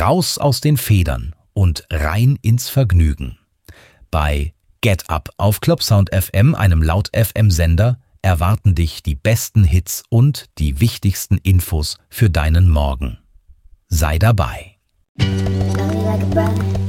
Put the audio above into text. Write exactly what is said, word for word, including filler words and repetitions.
Raus aus den Federn und rein ins Vergnügen. Bei Get Up auf Clubsound F M, einem Laut-F M-Sender, erwarten dich die besten Hits und die wichtigsten Infos für deinen Morgen. Sei dabei. Love you like a brother.